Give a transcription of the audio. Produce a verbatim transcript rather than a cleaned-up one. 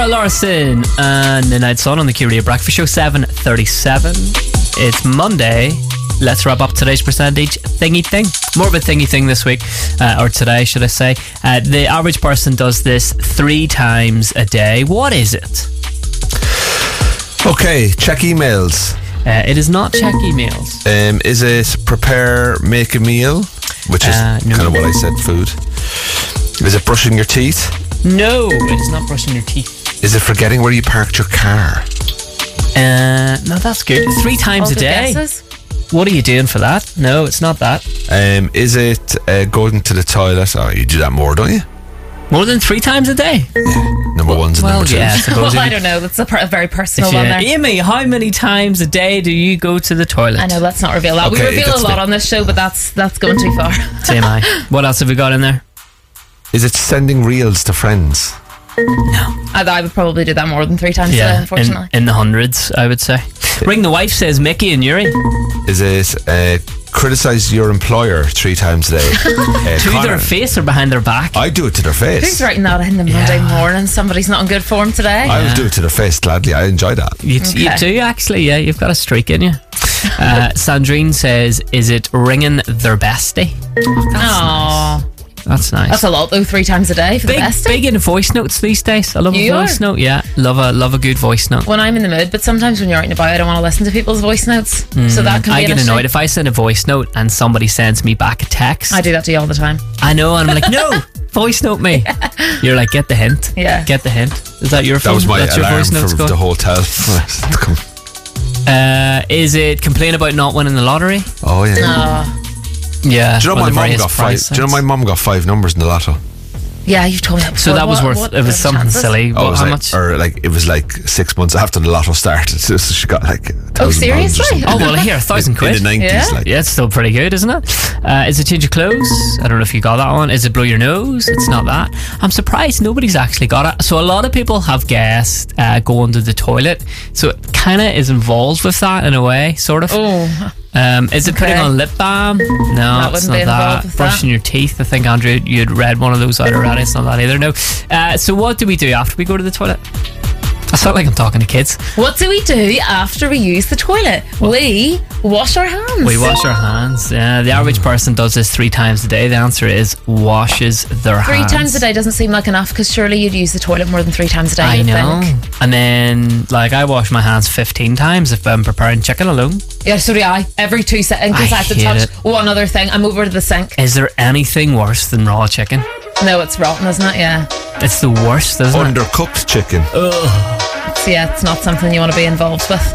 Zara Larsson and Midnight Sun on the Q Radio Breakfast Show, seven thirty-seven. It's Monday. Let's wrap up today's percentage thingy thing. More of a thingy thing this week, uh, or today, should I say. Uh, the average person does this three times a day. What is it? Okay, check emails. Uh, it is not check emails. Um, is it prepare, make a meal? Which is Uh, no. kind of what I said, food. Is it brushing your teeth? No, it is not brushing your teeth. Is it forgetting where you parked your car? Uh, no, that's good. Three times All a good day. guesses? What are you doing for that? No, it's not that. Um, is it uh, going to the toilet? Oh, you do that more, don't you? More than three times a day? Number ones and Well, number twos. yeah, I suppose. Well, if I you- don't know. That's a, per- a very personal if you- one there. Amy, how many times a day do you go to the toilet? I know, let's not reveal that. Okay, we reveal that's a lot the- on this show, but that's that's going too far. T M I. What else have we got in there? Is it sending reels to friends? I, I would probably do that more than three times a day, Yeah, unfortunately. in, in the hundreds, I would say. Ring the Wife says Mickey and Yuri. Is it uh, criticize your employer three times a day? Uh, To Connor, their face or behind their back? I do it to their Who's face. writing that in the Monday morning? Somebody's not in good form today. I will do it to their face gladly. I enjoy that. You, you Okay. do, actually, yeah. You've got a streak in you. Uh, Sandrine says, is it ringing their bestie? Aww. That's nice. That's a lot, though, three times a day for big, the best. big into voice notes these days. I love You a voice are? note, yeah. Love a love a good voice note. When I'm in the mood, but sometimes when you're out and about, I don't want to listen to people's voice notes. So that can be I an get issue. annoyed if I send a voice note and somebody sends me back a text. I do that to you all the time. I know, and I'm like, no, voice note me. You're like, get the hint. Yeah. Get the hint. Is that your That phone? was my That's your alarm voice notes for going? the hotel. Uh, is it complain about not winning the lottery? Oh yeah. Oh. Yeah. Do you know or my the mum various got five? price Do you know sites. my mum got five numbers in the lotto? Yeah, you've told me that before. So that was What- worth. what it are was the something chances? silly. Oh, What, it was how like, much? or like it was like six months after the lotto started. So she got like. Oh, seriously? Oh well, here a thousand In quid. the nineties, Yeah. like. Yeah, it's still pretty good, isn't it? Uh, is it change of clothes? I don't know if you got that one. Is it blow your nose? It's not that. I'm surprised nobody's actually got it. So a lot of people have guessed uh, going to the toilet. So it kind of is involved with that in a way, sort of. Oh, Um, is it Okay. putting on lip balm? No, That it's wouldn't not be involved that. with Brushing that. your teeth. I think, Andrew, you'd read one of those out already. It's not that either. No. Uh, so what do we do after we go to the toilet? I sound like I'm talking to kids. what do we do after we use the toilet? We wash our hands. We wash our hands. Yeah, the average person does this three times a day. The answer is washes their Three hands. times a day doesn't seem like enough because surely you'd use the toilet more than three times a day. I you'd know. think. And then, like, I wash my hands fifteen times if I'm preparing chicken alone. Yeah, so do I. Every two seconds, because I I have to hate touch it. one other thing. I'm over to the sink. Is there anything worse than raw chicken? No, it's rotten, isn't it? Yeah. It's the worst, isn't it? Undercooked chicken. So yeah, it's not something you want to be involved with.